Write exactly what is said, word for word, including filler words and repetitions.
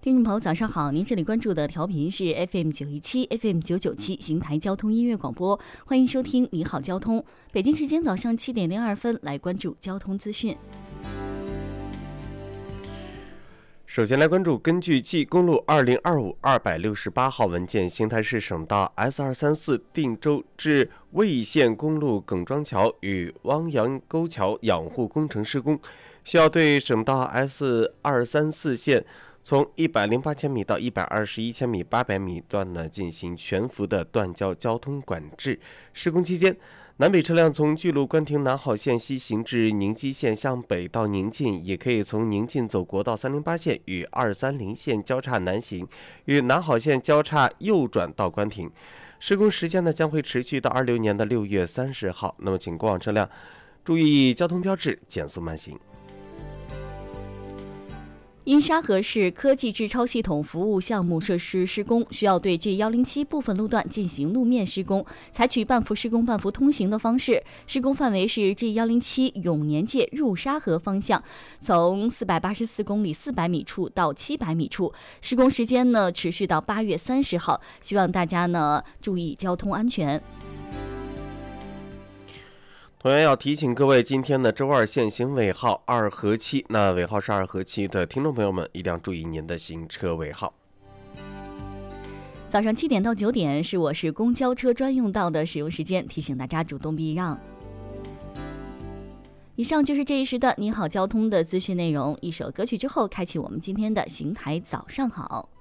听众朋友早上好，您这里关注的调频是 F M 九一七 F M 九九七邢台交通音乐广播，欢迎收听你好交通。北京时间早上七点零二分，来关注交通资讯。 首先来关注，根据冀公路二零二五二百六十八号文件，邢台市省道 S 二三四定州至魏县公路耿庄桥与汪洋沟桥养护工程施工，需要对省道 S 二三四线从一百零八千米到一百二十一千米八百米段呢进行全幅的断交交通管制。施工期间，南北车辆从巨鹿关亭南好线西行至宁基线向北到宁晋，也可以从宁晋走国道三零八线与二三零线交叉南行，与南好线交叉右转到关亭。施工时间呢将会持续到二六年的六月三十号。那么，请过往车辆注意交通标志，减速慢行。 因沙河市科技制超系统服务项目设施施工，需要对 G 一零七部分路段进行路面施工，采取半幅施工半幅通行的方式。施工范围是 G 一零七永年界入沙河方向，从四百八十四公里四百米处到七百米处。施工时间呢持续到八月三十号，希望大家呢注意交通安全。 同样要提醒各位，今天的周二限行尾号二和七，那尾号是二和七的听众朋友们，一定要注意您的行车尾号。 早上七点到九点是我市公交车专用道的使用时间，提醒大家主动避让。以上就是这一时的你好交通的资讯内容，一首歌曲之后，开启我们今天的邢台早上好。